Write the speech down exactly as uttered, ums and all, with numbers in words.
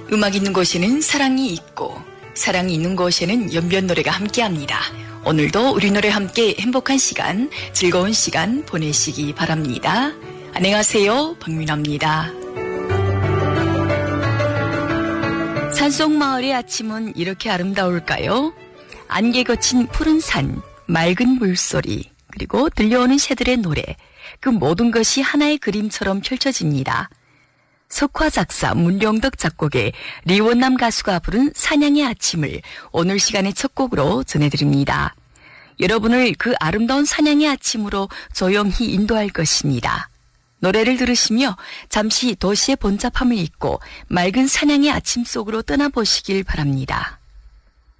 음악 있는 곳에는 사랑이 있고 사랑이 있는 곳에는 연변 노래가 함께합니다. 오늘도 우리 노래 함께 행복한 시간, 즐거운 시간 보내시기 바랍니다. 안녕하세요, 박민아입니다. 산속마을의 아침은 이렇게 아름다울까요? 안개 거친 푸른 산, 맑은 물소리, 그리고 들려오는 새들의 노래, 그 모든 것이 하나의 그림처럼 펼쳐집니다. 석화 작사 문령덕 작곡의 리원남 가수가 부른 사냥의 아침을 오늘 시간의 첫 곡으로 전해드립니다. 여러분을 그 아름다운 사냥의 아침으로 조용히 인도할 것입니다. 노래를 들으시며 잠시 도시의 번잡함을 잊고 맑은 사냥의 아침 속으로 떠나보시길 바랍니다.